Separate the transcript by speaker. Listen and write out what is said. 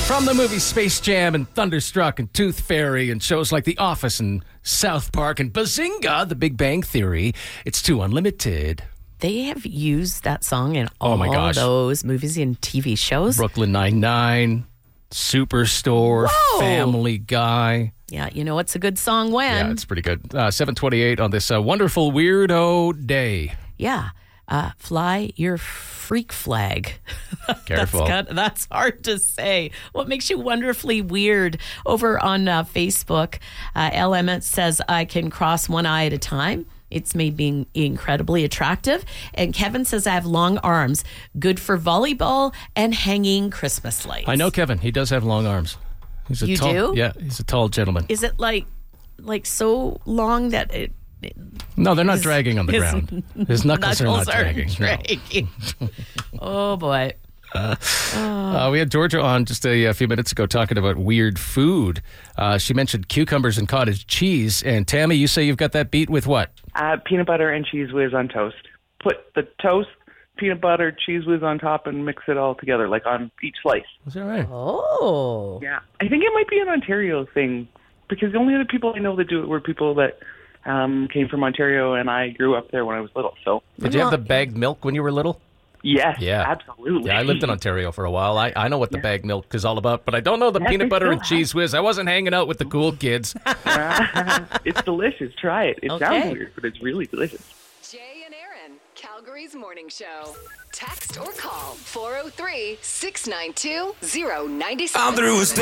Speaker 1: From the movies Space Jam and Thunderstruck and Tooth Fairy and shows like The Office and South Park and Bazinga, The Big Bang Theory, it's too unlimited.
Speaker 2: They have used that song in
Speaker 1: Oh my
Speaker 2: all
Speaker 1: gosh.
Speaker 2: those movies and TV shows.
Speaker 1: Brooklyn Nine-Nine, Superstore,
Speaker 2: Whoa.
Speaker 1: Family Guy.
Speaker 2: Yeah, you know what's a good song when?
Speaker 1: Yeah, it's pretty good. 7:28 on this wonderful weirdo day.
Speaker 2: Yeah. Fly your freak flag.
Speaker 1: Careful.
Speaker 2: That's hard to say. What makes you wonderfully weird? Over on Facebook, L. Emmett says, I can cross one eye at a time. It's made me incredibly attractive. And Kevin says, I have long arms. Good for volleyball and hanging Christmas lights.
Speaker 1: I know Kevin. He does have long arms. He's a
Speaker 2: You
Speaker 1: tall,
Speaker 2: do?
Speaker 1: Yeah, he's a tall gentleman.
Speaker 2: Is it like so long that it...
Speaker 1: No, they're not dragging on the ground. His knuckles are not dragging. No.
Speaker 2: dragging. Oh, boy.
Speaker 1: We had Georgia on just a few minutes ago talking about weird food. She mentioned cucumbers and cottage cheese. And Tammy, you say you've got that beat with what?
Speaker 3: Peanut butter and cheese whiz on toast. Put the toast, peanut butter, cheese whiz on top, and mix it all together, like on each slice.
Speaker 1: Is that right?
Speaker 2: Oh.
Speaker 3: Yeah. I think it might be an Ontario thing, because the only other people I know that do it were people that came from Ontario, and I grew up there when I was little. So
Speaker 1: Did you have the bagged milk when you were little?
Speaker 3: yes,
Speaker 1: Yeah.
Speaker 3: absolutely.
Speaker 1: Yeah, I lived in Ontario for a while. I know what the bagged milk is all about, but I don't know the peanut butter and cheese whiz. I wasn't hanging out with the cool kids.
Speaker 3: It's delicious. Try it. It
Speaker 2: Okay.
Speaker 3: sounds weird, but it's really delicious.
Speaker 4: Jay and Aaron, Calgary's morning show. Text or call 403-692-097.